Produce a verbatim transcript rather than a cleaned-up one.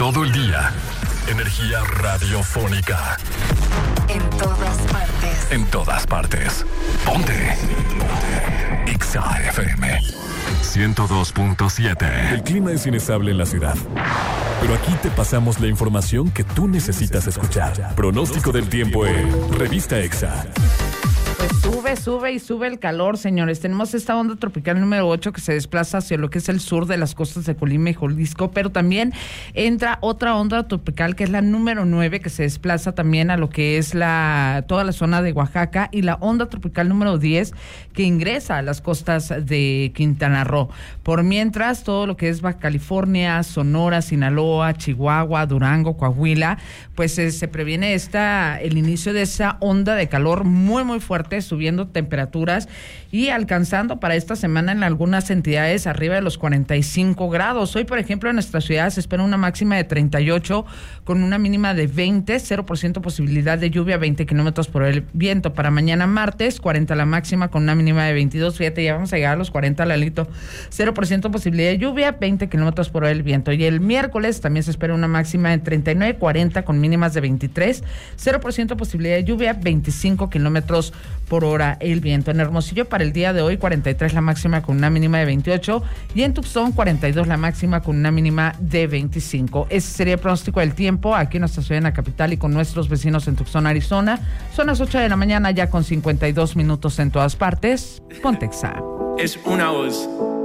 todo el día. Energía radiofónica. En todas partes. En todas partes. Ponte. Ponte. Exa F M ciento dos punto siete. El clima es inestable en la ciudad, pero aquí te pasamos la información que tú necesitas escuchar. Pronóstico del tiempo en Revista Exa. Pues sube, sube y sube el calor, señores. Tenemos esta onda tropical número ocho que se desplaza hacia lo que es el sur de las costas de Colima y Jalisco, pero también entra otra onda tropical que es la número nueve, que se desplaza también a lo que es la toda la zona de Oaxaca, y la onda tropical número diez que ingresa a las costas de Quintana Roo. Por mientras, todo lo que es Baja California, Sonora, Sinaloa, Chihuahua, Durango, Coahuila, pues eh, se previene esta el inicio de esa onda de calor muy, muy fuerte, subiendo temperaturas y alcanzando para esta semana en algunas entidades arriba de los cuarenta y cinco grados. Hoy, por ejemplo, en nuestra ciudad se espera una máxima de treinta y ocho con una mínima de veinte, cero por ciento posibilidad de lluvia, veinte kilómetros por el viento. Para mañana martes, cuarenta la máxima con una mínima de veintidós. Fíjate, ya vamos a llegar a los cuarenta, Lalito. cero por ciento posibilidad de lluvia, veinte kilómetros por el viento. Y el miércoles también se espera una máxima de treinta y nueve, cuarenta con mínimas de veintitrés, cero por ciento posibilidad de lluvia, veinticinco kilómetros por hora el viento. En Hermosillo para el día de hoy cuarenta y tres la máxima con una mínima de veintiocho, y en Tucson cuarenta y dos la máxima con una mínima de veinticinco. Ese sería el pronóstico del tiempo aquí en nuestra ciudad, en la capital, y con nuestros vecinos en Tucson, Arizona. Son las ocho de la mañana ya con cincuenta y dos minutos en todas partes. Ponte Exa. Es una voz.